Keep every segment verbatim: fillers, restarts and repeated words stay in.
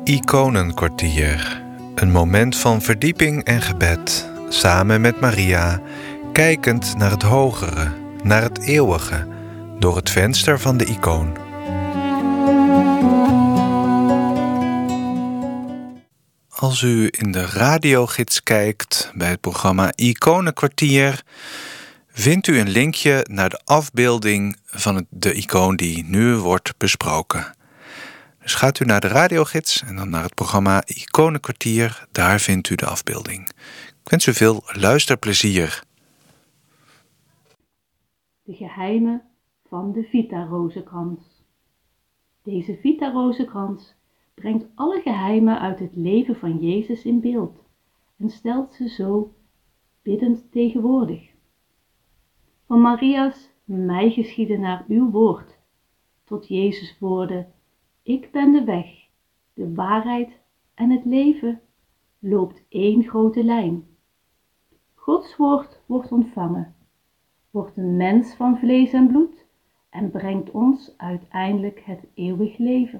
Iconenkwartier. Een moment van verdieping en gebed, samen met Maria, kijkend naar het hogere, naar het eeuwige, door het venster van de icoon. Als u in de radiogids kijkt bij het programma Iconenkwartier, vindt u een linkje naar de afbeelding van het, de icoon die nu wordt besproken. Dus gaat u naar de radiogids en dan naar het programma Iconenkwartier, daar vindt u de afbeelding. Ik wens u veel luisterplezier. De geheimen van de Vita-rozenkrans. Deze Vita-rozenkrans brengt alle geheimen uit het leven van Jezus in beeld en stelt ze zo biddend tegenwoordig. Van Maria's mij geschieden naar uw woord, tot Jezus' woorden, ik ben de weg, de waarheid en het leven, loopt één grote lijn. Gods woord wordt ontvangen, wordt een mens van vlees en bloed en brengt ons uiteindelijk het eeuwig leven.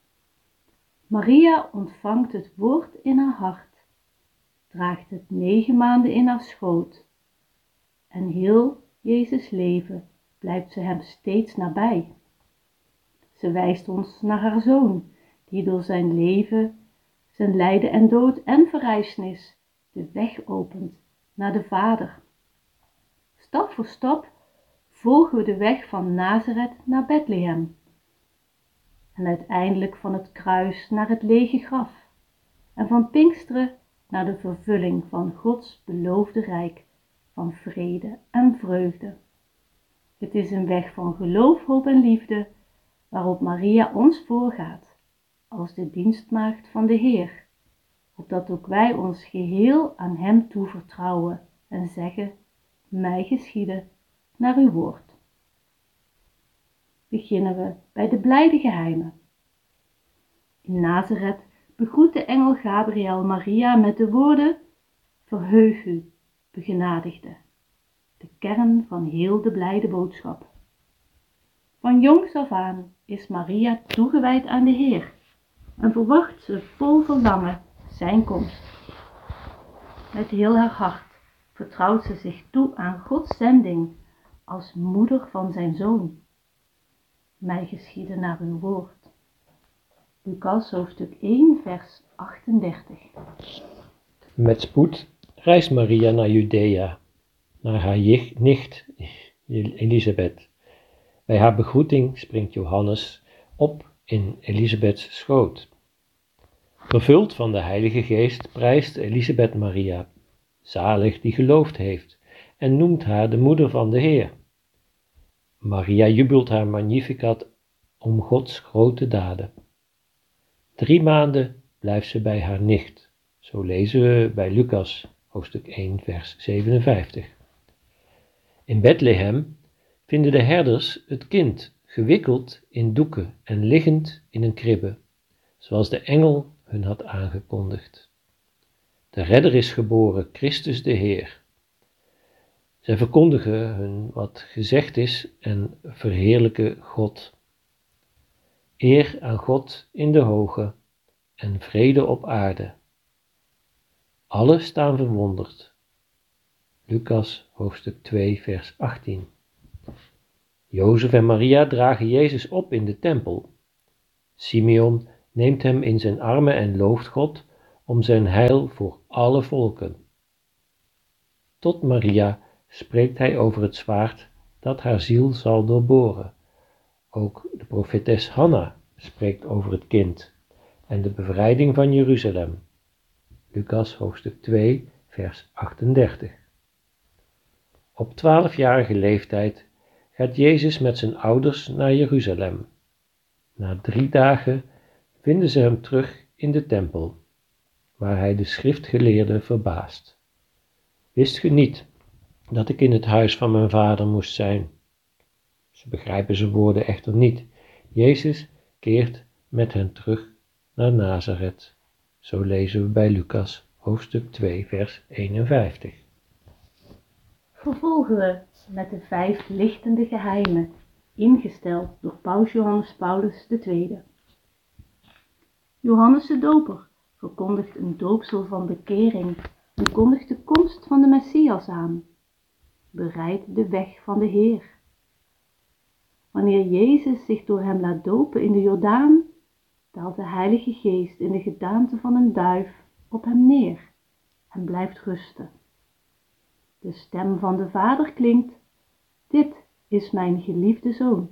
Maria ontvangt het woord in haar hart, draagt het negen maanden in haar schoot en heel Jezus' leven blijft ze hem steeds nabij. Ze wijst ons naar haar zoon, die door zijn leven, zijn lijden en dood en verrijzenis de weg opent naar de Vader. Stap voor stap volgen we de weg van Nazareth naar Bethlehem en uiteindelijk van het kruis naar het lege graf en van Pinksteren naar de vervulling van Gods beloofde rijk van vrede en vreugde. Het is een weg van geloof, hoop en liefde waarop Maria ons voorgaat als de dienstmaagd van de Heer, opdat ook wij ons geheel aan hem toevertrouwen en zeggen, mij geschieden naar uw woord. Beginnen we bij de blijde geheimen. In Nazareth begroet de engel Gabriel Maria met de woorden, verheug u, begenadigde, de kern van heel de blijde boodschap. Van jongs af aan is Maria toegewijd aan de Heer en verwacht ze vol verlangen zijn komst. Met heel haar hart vertrouwt ze zich toe aan Gods zending als moeder van zijn zoon. Mij geschieden naar uw woord. Lucas hoofdstuk één vers achtendertig. Met spoed reist Maria naar Judea, naar haar nicht Elisabeth. Bij haar begroeting springt Johannes op in Elisabeths schoot. Vervuld van de Heilige Geest prijst Elisabeth Maria, zalig die geloofd heeft, en noemt haar de moeder van de Heer. Maria jubelt haar Magnificat om Gods grote daden. Drie maanden blijft ze bij haar nicht, zo lezen we bij Lucas, hoofdstuk één, vers zevenenvijftig. In Bethlehem vinden de herders het kind gewikkeld in doeken en liggend in een kribbe, zoals de engel hun had aangekondigd. De redder is geboren, Christus de Heer. Zij verkondigen hun wat gezegd is en verheerlijken God. Eer aan God in de hoge en vrede op aarde. Alle staan verwonderd. Lucas hoofdstuk twee vers achttien. Jozef en Maria dragen Jezus op in de tempel. Simeon neemt hem in zijn armen en looft God om zijn heil voor alle volken. Tot Maria spreekt hij over het zwaard dat haar ziel zal doorboren. Ook de profetes Hanna spreekt over het kind en de bevrijding van Jeruzalem. Lucas hoofdstuk twee vers achtendertig. Op twaalfjarige leeftijd gaat Jezus met zijn ouders naar Jeruzalem. Na drie dagen vinden ze hem terug in de tempel, waar hij de schriftgeleerden verbaast. Wist ge niet dat ik in het huis van mijn vader moest zijn? Ze begrijpen zijn woorden echter niet. Jezus keert met hen terug naar Nazareth. Zo lezen we bij Lucas, hoofdstuk twee, vers eenenvijftig. Vervolgen we met de vijf lichtende geheimen, ingesteld door Paus Johannes Paulus de Tweede. Johannes de Doper verkondigt een doopsel van bekering en kondigt de komst van de Messias aan. Bereid de weg van de Heer. Wanneer Jezus zich door hem laat dopen in de Jordaan, daalt de Heilige Geest in de gedaante van een duif op hem neer en blijft rusten. De stem van de Vader klinkt: dit is mijn geliefde Zoon.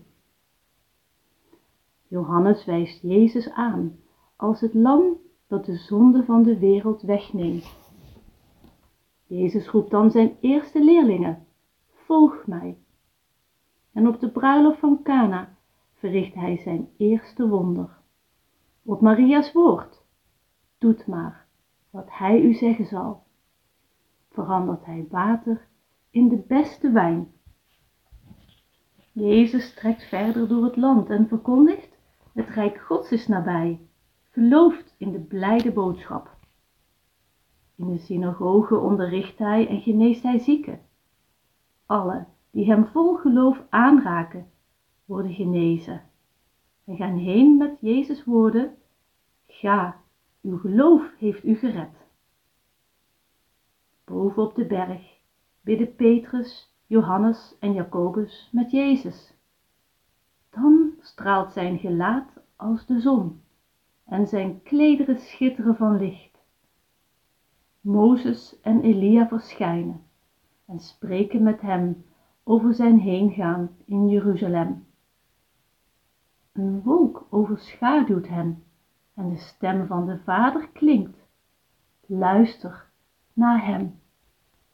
Johannes wijst Jezus aan als het lam dat de zonde van de wereld wegneemt. Jezus roept dan zijn eerste leerlingen: volg mij. En op de bruiloft van Kana verricht hij zijn eerste wonder. Op Maria's woord: doet maar wat hij u zeggen zal. Verandert hij water in de beste wijn. Jezus trekt verder door het land en verkondigt: het rijk Gods is nabij. Gelooft in de blijde boodschap. In de synagoge onderricht hij en geneest hij zieken. Alle die hem vol geloof aanraken, worden genezen. En gaan heen met Jezus' woorden: ga, uw geloof heeft u gered. Boven op de berg bidden Petrus, Johannes en Jacobus met Jezus. Dan straalt zijn gelaat als de zon en zijn klederen schitteren van licht. Mozes en Elia verschijnen en spreken met hem over zijn heengaan in Jeruzalem. Een wolk overschaduwt hen en de stem van de Vader klinkt: luister naar hem.